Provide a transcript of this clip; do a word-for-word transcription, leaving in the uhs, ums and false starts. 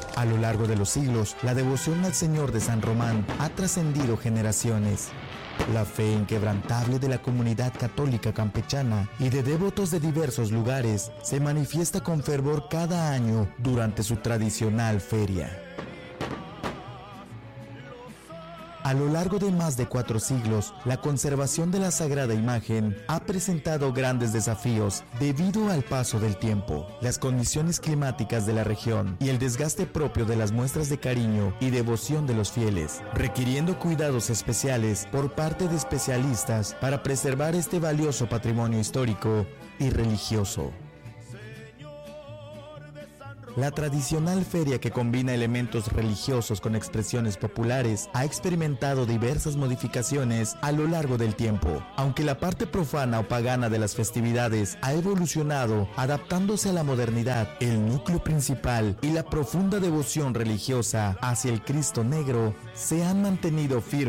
A lo largo de los siglos, la devoción al Señor de San Román ha trascendido generaciones. La fe inquebrantable de la comunidad católica campechana y de devotos de diversos lugares se manifiesta con fervor cada año durante su tradicional feria. A lo largo de más de cuatro siglos, la conservación de la sagrada imagen ha presentado grandes desafíos debido al paso del tiempo, las condiciones climáticas de la región y el desgaste propio de las muestras de cariño y devoción de los fieles, requiriendo cuidados especiales por parte de especialistas para preservar este valioso patrimonio histórico y religioso. La tradicional feria, que combina elementos religiosos con expresiones populares, ha experimentado diversas modificaciones a lo largo del tiempo, aunque la parte profana o pagana de las festividades ha evolucionado adaptándose a la modernidad. El núcleo principal y la profunda devoción religiosa hacia el Cristo Negro se han mantenido firmes